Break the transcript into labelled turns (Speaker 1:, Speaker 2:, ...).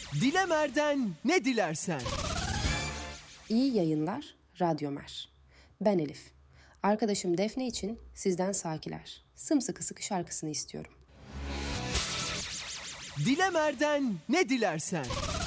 Speaker 1: Dilemer'den ne dilersen.
Speaker 2: İyi yayınlar Radyo Mer. Ben Elif. Arkadaşım Defne için sizden Sakiler. Sımsıkı sıkı şarkısını istiyorum.
Speaker 1: Dilemer'den ne dilersen.